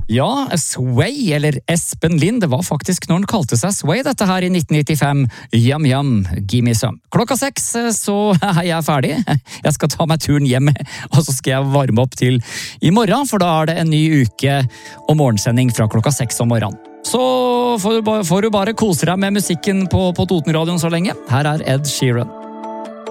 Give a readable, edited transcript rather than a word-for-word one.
Ja, Sway, eller Espen Lind, det var faktisk når han kalte seg Sway, dette her i 1995. Yum, yum, give me some. 6:00 så er jeg ferdig. Jeg skal ta meg turen hjem, og så skal jeg varme opp til i morgen, for da er det en ny uke og morgensending fra 6:00 om morgenen. Så får du bare kose deg med musikken på Totenradioen så lenge. Her er Ed Sheeran.